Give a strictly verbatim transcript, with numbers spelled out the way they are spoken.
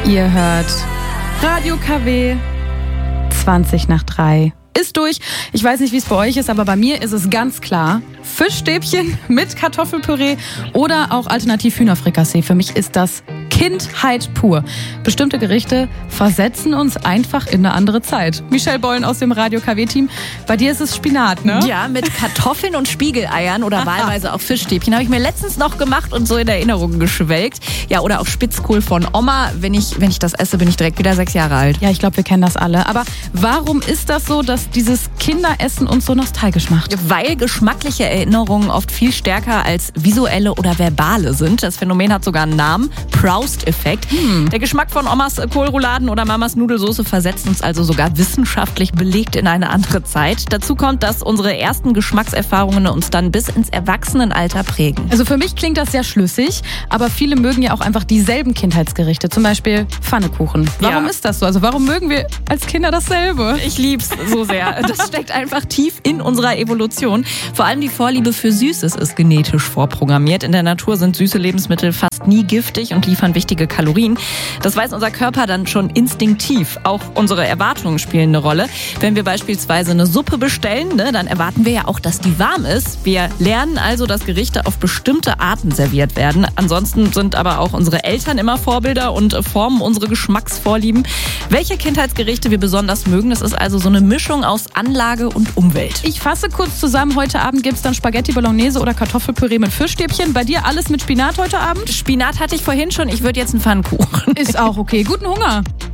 Ihr hört Radio K W zwanzig nach drei. Ist durch. Ich weiß nicht, wie es bei euch ist, aber bei mir ist es ganz klar. Fischstäbchen mit Kartoffelpüree oder auch alternativ Hühnerfrikassee. Für mich ist das Kindheit pur. Bestimmte Gerichte versetzen uns einfach in eine andere Zeit. Michelle Bollen aus dem Radio K W-Team. Bei dir ist es Spinat, ne? Ja, mit Kartoffeln und Spiegeleiern oder wahlweise auch Fischstäbchen. Habe ich mir letztens noch gemacht und so in Erinnerungen geschwelgt. Ja, oder auch Spitzkohl von Oma. Wenn ich, wenn ich das esse, bin ich direkt wieder sechs Jahre alt. Ja, ich glaube, wir kennen das alle. Aber warum ist das so, dass dieses Kinderessen uns so nostalgisch macht? Weil geschmackliche Erinnerungen oft viel stärker als visuelle oder verbale sind. Das Phänomen hat sogar einen Namen. Proust-Effekt. Hm. Der Geschmack von Omas Kohlrouladen oder Mamas Nudelsoße versetzt uns also sogar wissenschaftlich belegt in eine andere Zeit. Dazu kommt, dass unsere ersten Geschmackserfahrungen uns dann bis ins Erwachsenenalter prägen. Also für mich klingt das sehr schlüssig, aber viele mögen ja auch einfach dieselben Kindheitsgerichte, zum Beispiel Pfannekuchen. Warum Ja. ist das so? Also warum mögen wir als Kinder dasselbe? Ich lieb's so sehr. Das steckt einfach tief in unserer Evolution. Vor allem die Vorliebe für Süßes ist genetisch vorprogrammiert. In der Natur sind süße Lebensmittel fast nie giftig und liefern wichtige Kalorien. Das weiß unser Körper dann schon instinktiv. Auch unsere Erwartungen spielen eine Rolle. Wenn wir beispielsweise eine Suppe bestellen, ne, dann erwarten wir ja auch, dass die warm ist. Wir lernen also, dass Gerichte auf bestimmte Arten serviert werden. Ansonsten sind aber auch unsere Eltern immer Vorbilder und formen unsere Geschmacksvorlieben. Welche Kindheitsgerichte wir besonders mögen, das ist also so eine Mischung aus Anlage und Umwelt. Ich fasse kurz zusammen, heute Abend gibt's dann Spaghetti Bolognese oder Kartoffelpüree mit Fischstäbchen. Bei dir alles mit Spinat heute Abend? Spinat hatte ich vorhin schon, ich würde jetzt einen Pfannkuchen. Ist auch okay. Guten Hunger.